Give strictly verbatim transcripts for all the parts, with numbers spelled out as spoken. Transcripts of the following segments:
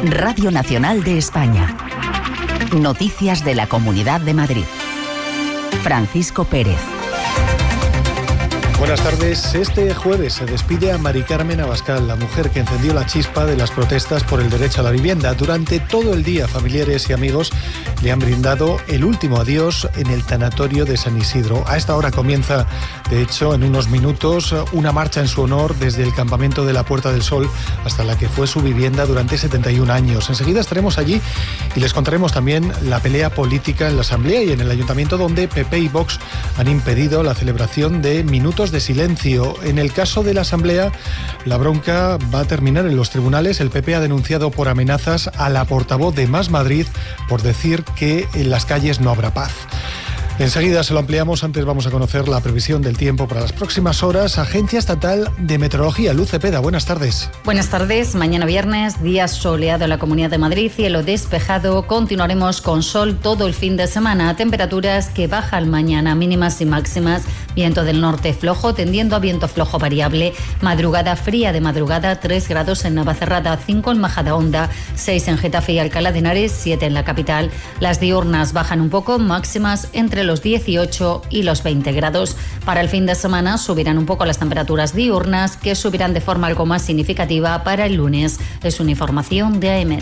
Radio Nacional de España. Noticias de la Comunidad de Madrid. Francisco Pérez. Buenas tardes. Este jueves se despide a Mari Carmen Abascal, la mujer que encendió la chispa de las protestas por el derecho a la vivienda. Durante todo el día, familiares y amigos le han brindado el último adiós en el tanatorio de San Isidro. A esta hora comienza, de hecho, en unos minutos, una marcha en su honor desde el campamento de la Puerta del Sol hasta la que fue su vivienda durante setenta y un años. Enseguida estaremos allí y les contaremos también la pelea política en la Asamblea y en el Ayuntamiento, donde P P y Vox han impedido la celebración de minutos de silencio. En el caso de la Asamblea, la bronca va a terminar en los tribunales. El P P ha denunciado por amenazas a la portavoz de Más Madrid por decir que en las calles no habrá paz. Enseguida se lo ampliamos. Antes vamos a conocer la previsión del tiempo para las próximas horas. Agencia Estatal de Meteorología, Luz Cepeda, buenas tardes. Buenas tardes. Mañana viernes, día soleado en la Comunidad de Madrid, cielo despejado. Continuaremos con sol todo el fin de semana. Temperaturas que bajan mañana, mínimas y máximas. Viento del norte flojo, tendiendo a viento flojo variable. Madrugada fría de madrugada, tres grados en Navacerrada, cinco en Majadahonda, seis en Getafe y Alcalá de Henares, siete en la capital. Las diurnas bajan un poco, máximas entre los dieciocho y los veinte grados. Para el fin de semana subirán un poco las temperaturas diurnas, que subirán de forma algo más significativa para el lunes. Es una información de AEMET.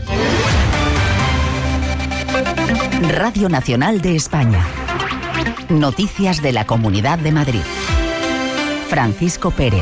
Radio Nacional de España. Noticias de la Comunidad de Madrid. Francisco Pérez.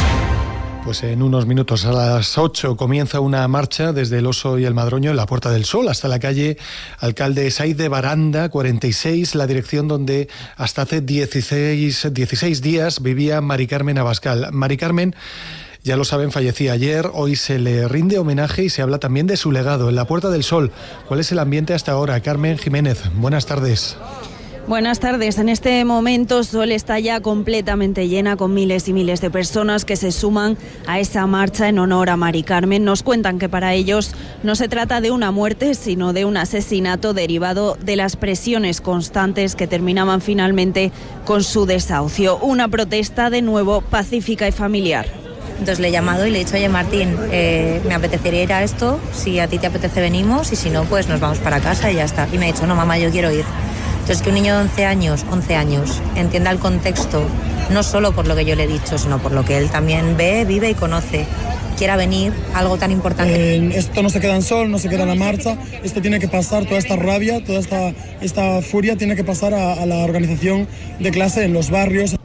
Pues en unos minutos, a las ocho, comienza una marcha desde el Oso y el Madroño en la Puerta del Sol hasta la calle Alcalde Saiz de Baranda, cuarenta y seis, la dirección donde hasta hace dieciséis, dieciséis días vivía Mari Carmen Abascal. Mari Carmen, ya lo saben, fallecía ayer. Hoy se le rinde homenaje y se habla también de su legado en la Puerta del Sol. ¿Cuál es el ambiente hasta ahora? Carmen Jiménez, buenas tardes. Buenas tardes. En este momento Sol está ya completamente llena, con miles y miles de personas que se suman a esa marcha en honor a Mari Carmen. Nos cuentan que para ellos no se trata de una muerte, sino de un asesinato derivado de las presiones constantes que terminaban finalmente con su desahucio. Una protesta de nuevo pacífica y familiar. Entonces le he llamado y le he dicho, oye Martín, eh, me apetecería ir a esto, si a ti te apetece venimos y si no, pues nos vamos para casa y ya está. Y me ha dicho, no mamá, yo quiero ir. Entonces, que un niño de once años, once años, entienda el contexto, no solo por lo que yo le he dicho, sino por lo que él también ve, vive y conoce, quiera venir, algo tan importante. Eh, esto no se queda en Sol, no se queda en la marcha, esto tiene que pasar, toda esta rabia, toda esta, esta furia tiene que pasar a, a la organización de clase en los barrios.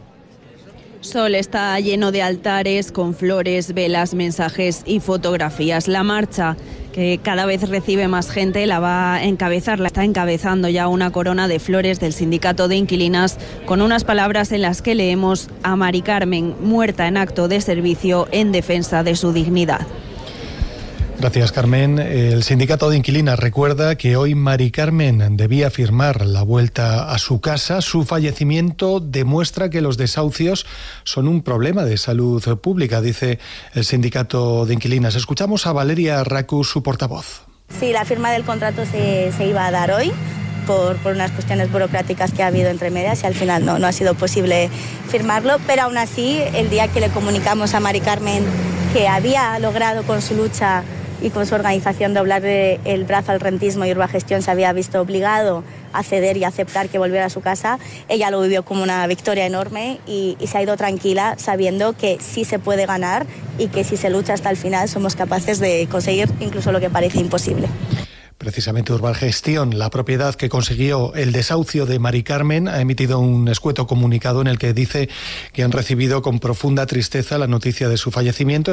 Sol está lleno de altares con flores, velas, mensajes y fotografías. La marcha, que cada vez recibe más gente, la va a encabezar, la está encabezando ya una corona de flores del Sindicato de Inquilinas, con unas palabras en las que leemos a Mari Carmen, muerta en acto de servicio en defensa de su dignidad. Gracias, Carmen. El Sindicato de Inquilinas recuerda que hoy Mari Carmen debía firmar la vuelta a su casa. Su fallecimiento demuestra que los desahucios son un problema de salud pública, dice el Sindicato de Inquilinas. Escuchamos a Valeria Racu, su portavoz. Sí, la firma del contrato se, se iba a dar hoy por, por unas cuestiones burocráticas que ha habido entre medias y al final no, no ha sido posible firmarlo, pero aún así, el día que le comunicamos a Mari Carmen que había logrado con su lucha y con su organización doblarle el brazo al rentismo y Urbagestión se había visto obligado a ceder y aceptar que volviera a su casa, ella lo vivió como una victoria enorme y, y se ha ido tranquila sabiendo que sí se puede ganar y que si se lucha hasta el final somos capaces de conseguir incluso lo que parece imposible. Precisamente Urbagestión, la propiedad que consiguió el desahucio de Mari Carmen, ha emitido un escueto comunicado en el que dice que han recibido con profunda tristeza la noticia de su fallecimiento.